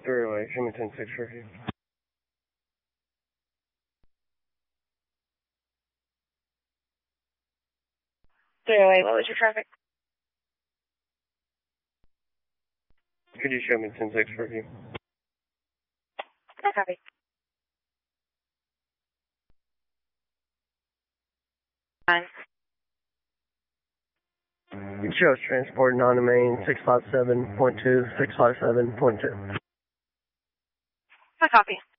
308, show me 10-6 for you. 308, what was your traffic? Could you show me 10-6 for you? No copy. Fine. It shows transporting on the main 657.2, 657.2. No copy.